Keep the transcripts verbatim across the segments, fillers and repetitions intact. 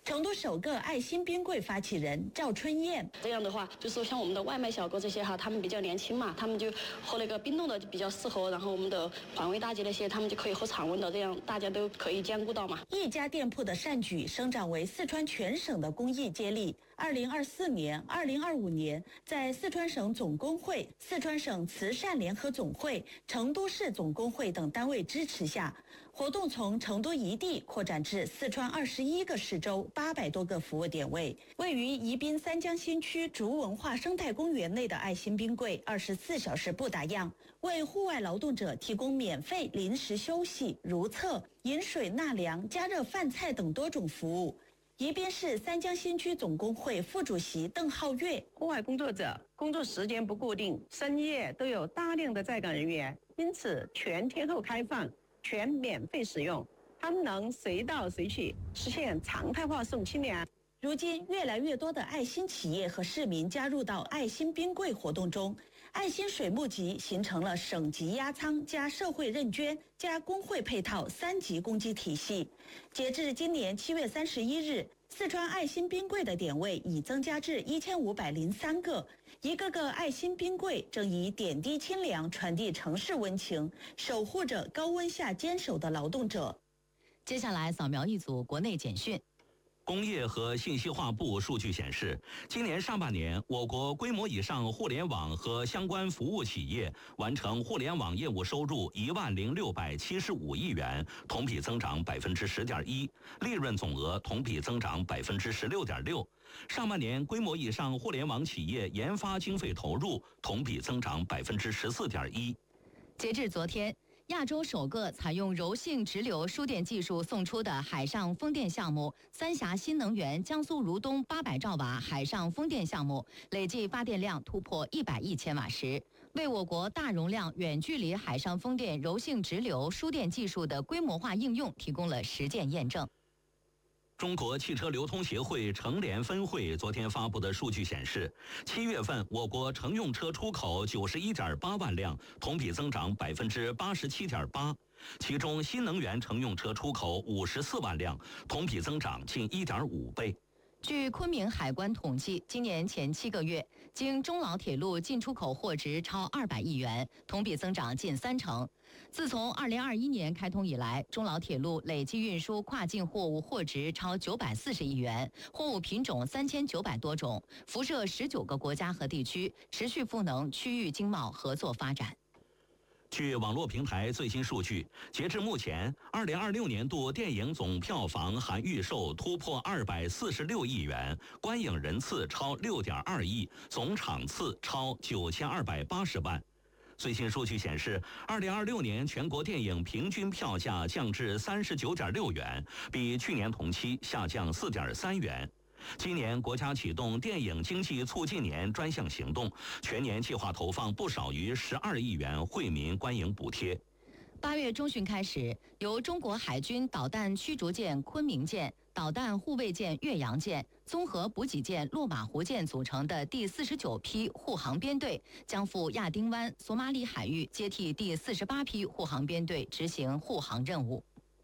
成都首个爱心冰柜发起人赵春燕， 这样的话，就是说像我们的外卖小哥这些哈，他们比较年轻嘛，他们就喝那个冰冻的比较适合，然后我们的环卫大姐那些，他们就可以喝常温的，这样大家都可以兼顾到嘛。 一家店铺的善举生长为四川全省的公益接力。二零二四年、二零二五年，在四川省总工会、四川省慈善联合总会、成都市总工会等单位支持下，活动从成都一地扩展至四川二十一个市州八百多个服务点位。位于宜宾三江新区竹文化生态公园内的爱心冰柜二十四小时不打烊，为户外劳动者提供免费临时休息、如厕、饮水纳凉、加热饭菜等多种服务。宜宾市三江新区总工会副主席邓浩月， 户外工作者工作时间不固定，深夜都有大量的在岗人员，因此全天候开放，全免费使用，他们能随到随去，实现常态化送清凉。 如今，越来越多的爱心企业和市民加入到爱心冰柜活动中，爱心水募集形成了省级压仓加社会认捐加工会配套三级公积体系。截至今年七月三十一日，四川爱心冰柜的点位已增加至一千五百零三个，一个个爱心冰柜正以点滴清凉传递城市温情，守护着高温下坚守的劳动者。 接下来扫描一组国内简讯。 工业和信息化部数据显示，今年上半年，我国规模以上互联网和相关服务企业完成互联网业务收入一万零六百七十五亿元，同比增长百分之十点一，利润总额同比增长百分之十六点六。上半年规模以上互联网企业研发经费投入同比增长百分之十四点一。 截至昨天，亚洲首个采用柔性直流输电技术送出的海上风电项目三峡新能源江苏如东八百兆瓦海上风电项目，累计发电量突破一百亿千瓦时，为我国大容量远距离海上风电柔性直流输电技术的规模化应用提供了实践验证。 中国汽车流通协会成联分会昨天发布的数据显示，七月份我国乘用车出口九十一点八万辆，同比增长百分之八十七点八，其中新能源乘用车出口五十四万辆，同比增长近一点五倍。 据昆明海关统计，今年前七个月，经中老铁路进出口货值超二百亿元，同比增长近三成。自从二零二一年开通以来，中老铁路累计运输跨境货物货值超九百四十亿元，货物品种三千九百多种，辐射十九个国家和地区，持续赋能区域经贸合作发展。 据网络平台最新数据，截至目前，二零二六年度电影总票房含预售突破二百四十六亿元，观影人次超六点二亿，总场次超九千二百八十万。最新数据显示，二零二六年全国电影平均票价降至三十九点六元，比去年同期下降四点三元。今年国家启动电影经济促进年专项行动，全年计划投放不少于十二亿元惠民观影补贴。 八月中旬开始，由中国海军导弹驱逐舰昆明舰、导弹护卫舰岳阳舰、综合补给舰落马湖舰组成的第四十九批护航编队将赴亚丁湾、索马里海域接替第四十八批护航编队执行护航任务。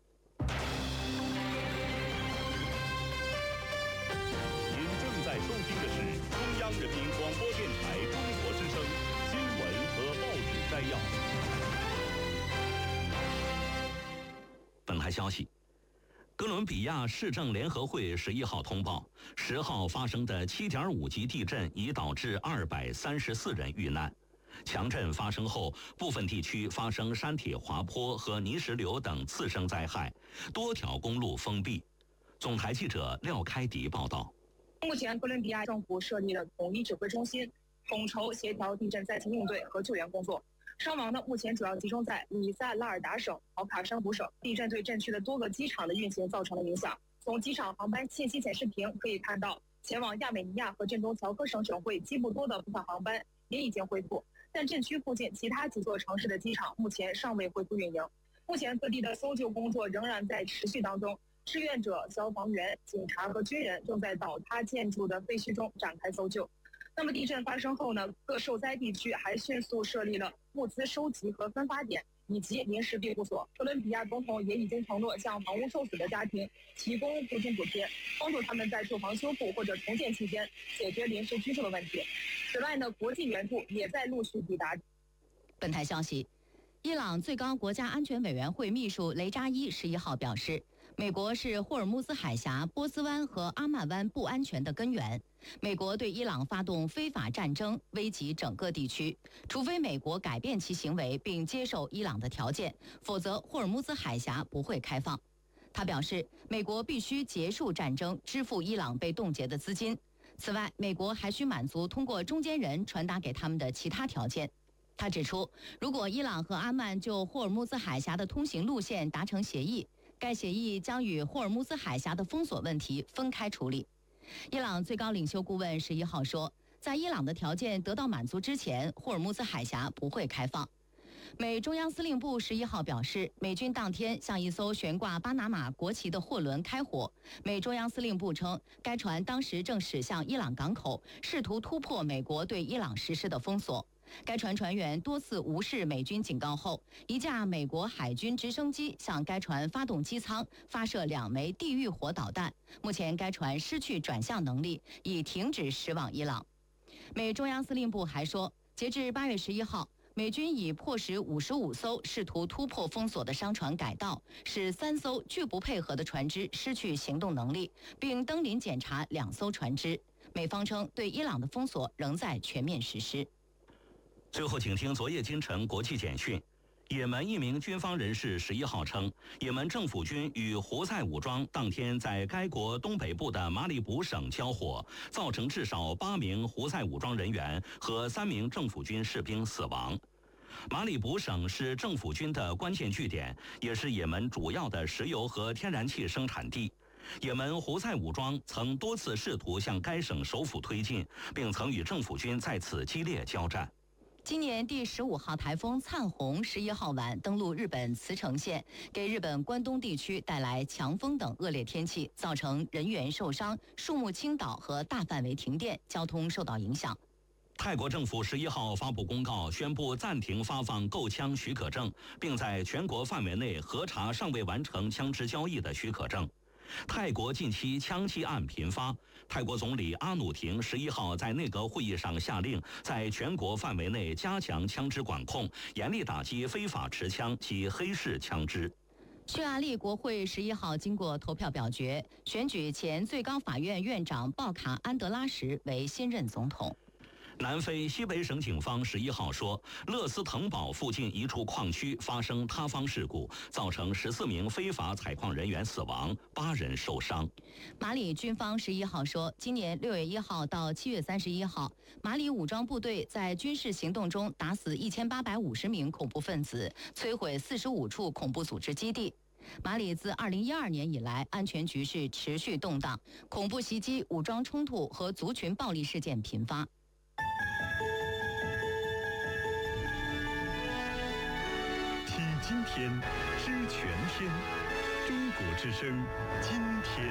在收听的是中央人民广播电台中国之声新闻和报纸摘要。 本台消息，哥伦比亚市政联合会十一号通报，十号发生的七点五级地震已导致二百三十四人遇难。强震发生后，部分地区发生山体滑坡和泥石流等次生灾害，多条公路封闭。总台记者廖开迪报道。 目前，哥伦比亚政府设立了统一指挥中心，统筹协调地震灾情应对和救援工作。伤亡呢，目前主要集中在里萨拉尔达省、豪卡山湖省。地震对震区的多个机场的运行造成了影响。从机场航班信息显示屏可以看到，前往亚美尼亚和震东乔科省省会基布多的部分航班也已经恢复，但震区附近其他几座城市的机场目前尚未恢复运营。目前各地的搜救工作仍然在持续当中。志愿者、消防员、警察和军人正在倒塌建筑的废墟中展开搜救。那么地震发生后呢，各受灾地区还迅速设立了物资收集和分发点， 以及临时庇护所。哥伦比亚总统也已经承诺向房屋受损的家庭提供租金补贴，帮助他们在住房修复或者重建期间解决临时居住的问题。此外呢，国际援助也在陆续抵达。 本台消息，伊朗最高国家安全委员会秘书雷扎伊十一号表示，美国是霍尔木兹海峡、波斯湾和阿曼湾不安全的根源。美国对伊朗发动非法战争，危及整个地区。除非美国改变其行为并接受伊朗的条件，否则霍尔木兹海峡不会开放。他表示，美国必须结束战争，支付伊朗被冻结的资金。此外，美国还需满足通过中间人传达给他们的其他条件。他指出，如果伊朗和阿曼就霍尔木兹海峡的通行路线达成协议，该协议将与霍尔木兹海峡的封锁问题分开处理。伊朗最高领袖顾问十一号说，在伊朗的条件得到满足之前，霍尔木兹海峡不会开放。美中央司令部十一号表示，美军当天向一艘悬挂巴拿马国旗的货轮开火。美中央司令部称，该船当时正驶向伊朗港口，试图突破美国对伊朗实施的封锁。该船船员多次无视美军警告后，一架美国海军直升机向该船发动机舱，发射两枚地狱火导弹。目前该船失去转向能力，已停止驶往伊朗。美中央司令部还说，截至八月十一号，美军已迫使五十五艘试图突破封锁的商船改道，使三艘拒不配合的船只失去行动能力，并登临检查两艘船只。美方称，对伊朗的封锁仍在全面实施。 最后，请听昨夜今晨国际简讯。也门一名军方人士十一号称，也门政府军与胡塞武装当天在该国东北部的马里卜省交火，造成至少八名胡塞武装人员和三名政府军士兵死亡。马里卜省是政府军的关键据点，也是也门主要的石油和天然气生产地。也门胡塞武装曾多次试图向该省首府推进，并曾与政府军在此激烈交战。 今年第十五号台风灿红十一号晚登陆日本茨城县，给日本关东地区带来强风等恶劣天气，造成人员受伤、树木倾倒和大范围停电，交通受到影响。 泰国政府十一号发布公告，宣布暂停发放购枪许可证，并在全国范围内核查尚未完成枪支交易的许可证。泰国近期枪击案频发，泰国总理阿努廷十一号在内阁会议上下令，在全国范围内加强枪支管控，严厉打击非法持枪及黑市枪支。 匈牙利国会十一号经过投票表决，选举前最高法院院长鲍卡安德拉什为新任总统。 南非西北省警方十一号说，勒斯滕堡附近一处矿区发生塌方事故，造成十四名非法采矿人员死亡，八人受伤。 马里军方十一号说，今年六月一号到七月三十一号，马里武装部队在军事行动中打死一千八百五十名恐怖分子，摧毁四十五处恐怖组织基地。马里自二零一二年以来，安全局势持续动荡，恐怖袭击、武装冲突和族群暴力事件频发。 听今天，知全天。中国之声，今天。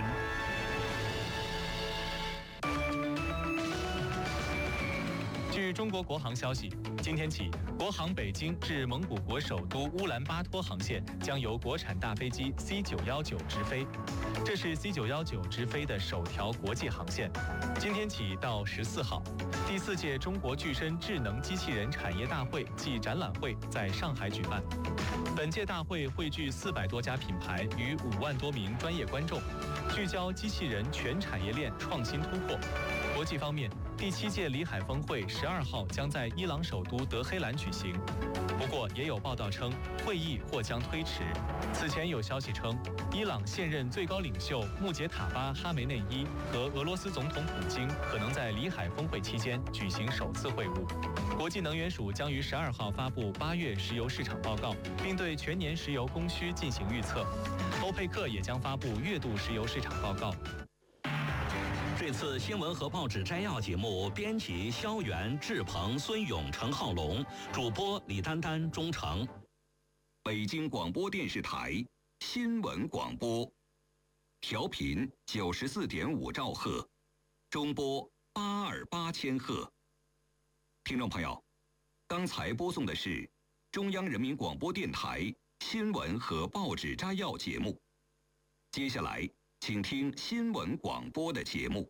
据中国国航消息，今天起，国航北京至蒙古国首都乌兰巴托航线将由国产大飞机 C 九一九直飞。这是 C 九一九直飞的首条国际航线。今天起到十四号，第四届中国具身智能机器人产业大会暨展览会在上海举办。本届大会汇聚四百多家品牌与五万多名专业观众，聚焦机器人全产业链创新突破。国际方面，第七届里海峰会十二号将在伊朗首都德黑兰举行。不过，也有报道称会议或将推迟。此前有消息称，伊朗现任最高领袖穆杰塔巴·哈梅内伊和俄罗斯总统普京可能在里海峰会期间举行首次会晤。国际能源署将于十二号发布八月石油市场报告，并对全年石油供需进行预测。欧佩克也将发布月度石油市场报告。 这次新闻和报纸摘要节目，编辑肖元、志鹏、孙勇、陈浩龙，主播李丹丹、钟诚。 北京广播电视台新闻广播，调频九十四点五兆赫，中波八二八千赫。听众朋友，刚才播送的是中央人民广播电台新闻和报纸摘要节目。接下来，请听新闻广播的节目。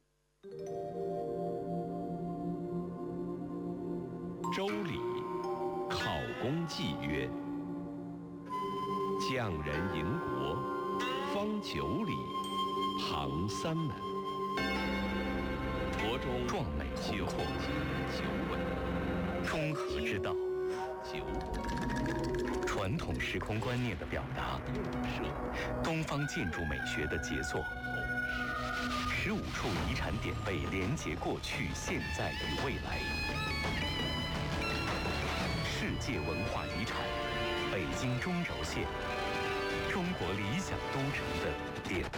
周礼，考公祭曰：匠人迎国，方九里，行三门。国中壮美宏阔， 九尾， 中和之道， 九传统时空观念的表达，东方建筑美学的杰作。十五处遗产点位连结过去、现在与未来。世界文化遗产，北京中轴线，中国理想都城的点